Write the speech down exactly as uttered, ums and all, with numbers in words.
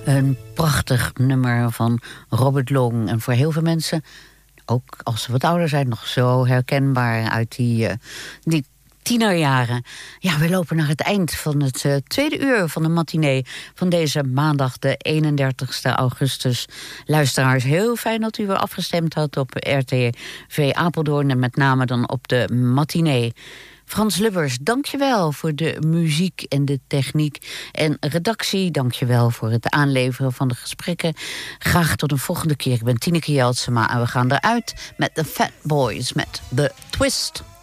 Een prachtig nummer van Robert Long. En voor heel veel mensen, ook als ze wat ouder zijn, nog zo herkenbaar uit die, uh, die tienerjaren. Ja, we lopen naar het eind van het uh, tweede uur van de matinee van deze maandag, de eenendertigste augustus. Luisteraars, heel fijn dat u weer afgestemd had op R T V Apeldoorn en met name dan op de matinee. Frans Lubbers, dankjewel voor de muziek en de techniek. En redactie, dankjewel voor het aanleveren van de gesprekken. Graag tot een volgende keer. Ik ben Tineke Jeltsema en we gaan eruit met de Fat Boys, met The Twist.